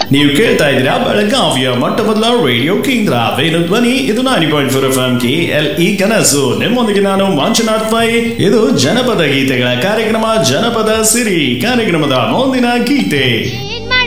ನೀವು ಕೇಳ್ತಾ ಇದ್ದೀರಾ ಬೆಳಗಾವಿಯ ಮೊಟ್ಟ ಮೊದಲ ರೇಡಿಯೋ ಕೇಂದ್ರ ವೇಣು ಧ್ವನಿ. ಇದು 90.4 FM KLE ಕನಸು. ನಿಮ್ಮೊಂದಿಗೆ ನಾನು ಮಂಜುನಾಥ್ ಪೈ. ಇದು ಜನಪದ ಗೀತೆಗಳ ಕಾರ್ಯಕ್ರಮ ಜನಪದ ಸಿರಿ. ಕಾರ್ಯಕ್ರಮದ ಮುಂದಿನ ಗೀತೆ